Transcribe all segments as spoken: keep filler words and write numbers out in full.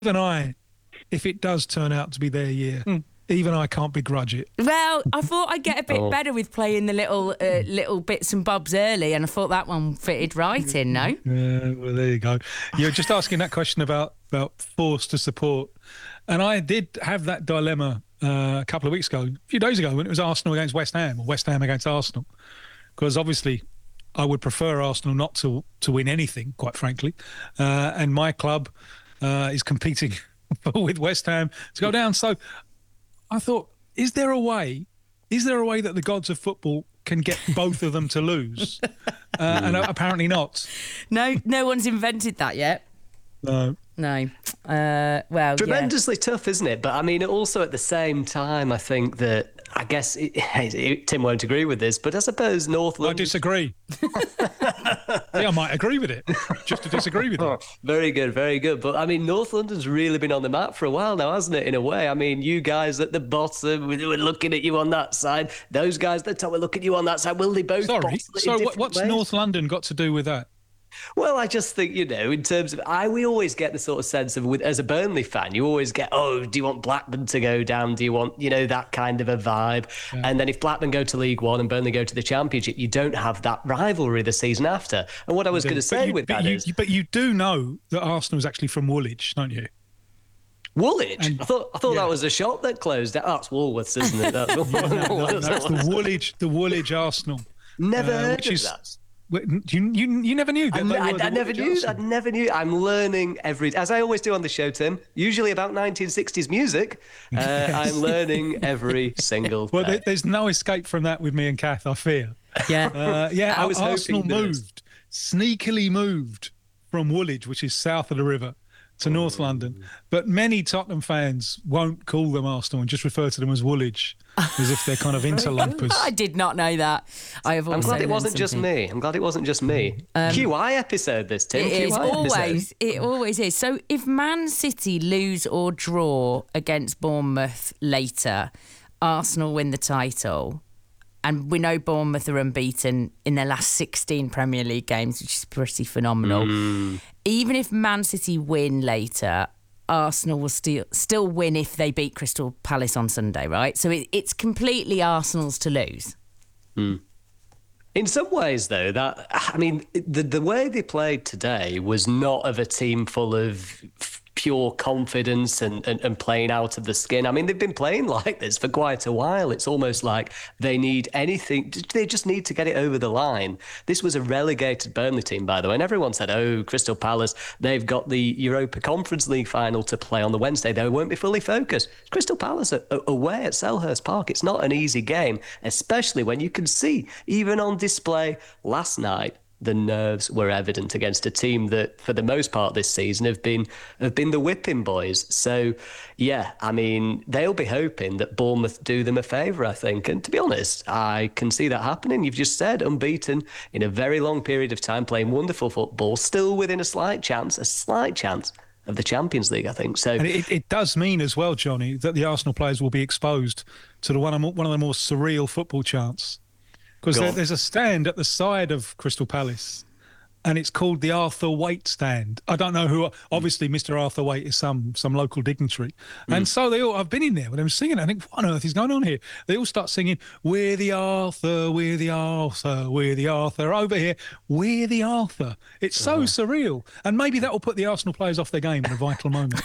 even I, if it does turn out to be their year, mm. even I can't begrudge it. Well, I thought I'd get a bit oh. better with playing the little uh, little bits and bobs early, and I thought that one fitted right in, no? Yeah, well, there you go. You're just asking that question about, about force to support. And I did have that dilemma uh, a couple of weeks ago, a few days ago, when it was Arsenal against West Ham, or West Ham against Arsenal. Because obviously I would prefer Arsenal not to, to win anything, quite frankly. Uh, and my club uh, is competing with West Ham to go down. So I thought, is there a way, is there a way that the gods of football can get both of them to lose? Uh, and apparently not. No, no one's invented that yet. No. No. Uh, well, tremendously yeah. tough, isn't it? But I mean, also at the same time, I think that, I guess it, it, Tim won't agree with this, but I suppose North London... I disagree. yeah, I might agree with it, just to disagree with oh, it. Very good, very good. But I mean, North London's really been on the map for a while now, hasn't it, in a way? I mean, you guys at the bottom, we were looking at you on that side. Those guys at the top were looking at you on that side. Will they both... Sorry, so what's ways? North London got to do with that? Well, I just think, you know, in terms of, I we always get the sort of sense of, with as a Burnley fan, you always get, oh, do you want Blackburn to go down? Do you want, you know, that kind of a vibe? Yeah. And then if Blackburn go to League One and Burnley go to the Championship, you don't have that rivalry the season after. And what I was going to say you, with that you, is... But you do know that Arsenal is actually from Woolwich, don't you? Woolwich? And, I thought I thought yeah. that was a shop that closed down. Oh, it's Woolworths, isn't it? That's, yeah, no, no, that's the Woolwich, the Woolwich Arsenal. Never uh, heard which of is, that. You, you you never knew that I, I, I never knew. Arsenal. I never knew. I'm learning every, as I always do on the show, Tim. Usually about nineteen sixties music. Uh, I'm learning every single day. Well, there, there's no escape from that with me and Kath, I fear. Yeah, uh, yeah. I was Arsenal moved, sneakily moved from Woolwich, which is south of the river, to oh. North London. But many Tottenham fans won't call them Arsenal and just refer to them as Woolwich, as if they're kind of interlopers. I did not know that. I have I'm glad it wasn't something. just me. I'm glad it wasn't just me. Um, Q I episode this, Tim. It Q I is episode. always. It always is. So if Man City lose or draw against Bournemouth later, Arsenal win the title. And we know Bournemouth are unbeaten in their last sixteen Premier League games, which is pretty phenomenal. Mm. Even if Man City win later, Arsenal will still still win if they beat Crystal Palace on Sunday, right? So it, it's completely Arsenal's to lose. Mm. In some ways, though, that I mean, the the way they played today was not of a team full of pure confidence and, and, and playing out of the skin. I mean, they've been playing like this for quite a while. It's almost like they need anything. They just need to get it over the line. This was a relegated Burnley team, by the way, and everyone said, oh, Crystal Palace, they've got the Europa Conference League final to play on the Wednesday. They won't be fully focused. Crystal Palace are away at Selhurst Park. It's not an easy game, especially when you can see, even on display last night, the nerves were evident against a team that, for the most part this season, have been have been the whipping boys. So, yeah, I mean, they'll be hoping that Bournemouth do them a favour, I think. And to be honest, I can see that happening. You've just said unbeaten in a very long period of time, playing wonderful football, still within a slight chance, a slight chance of the Champions League, I think. So, and it, it does mean as well, Johnny, that the Arsenal players will be exposed to the one of, one of the more surreal football chants. Because there, there's a stand at the side of Crystal Palace, and it's called the Arthur Waite stand. I don't know who. Obviously, Mister Arthur Waite is some some local dignitary, mm. and so they all. I've been in there when they were singing. I think, what on earth is going on here? They all start singing, "We're the Arthur, we're the Arthur, we're the Arthur." Over here, we're the Arthur. It's so uh-huh. surreal, and maybe that will put the Arsenal players off their game in a vital moment.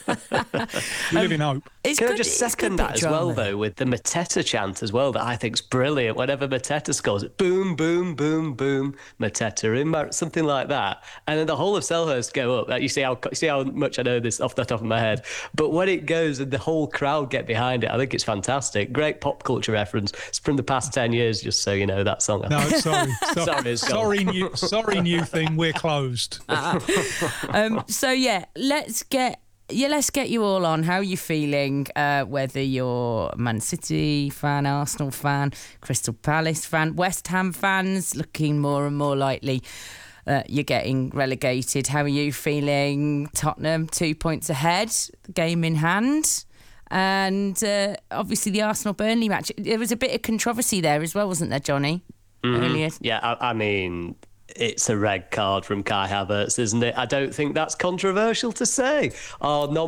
We live in hope. It's Can good, I just second that as well, though, with the Mateta chant as well, that I think's brilliant. Whenever Mateta scores, boom, boom, boom, boom, Mateta in my, something like that, and then the whole of Selhurst go up. You see how you see how much I know this off the top of my head, but when it goes and the whole crowd get behind it, I think it's fantastic. Great pop culture reference. It's from the past ten years, just so you know that song. No, sorry, so, sorry, sorry, new, sorry, new thing. We're closed. Uh, um, so yeah, let's get. Yeah, let's get you all on. How are you feeling? Uh, whether you're Man City fan, Arsenal fan, Crystal Palace fan, West Ham fans, looking more and more likely uh, you're getting relegated. How are you feeling? Tottenham, two points ahead, the game in hand. And uh, obviously the Arsenal-Burnley match. There was a bit of controversy there as well, wasn't there, Johnny? Mm-hmm. Earlier. Yeah, I, I mean... It's a red card from Kai Havertz, isn't it? I don't think that's controversial to say. Our non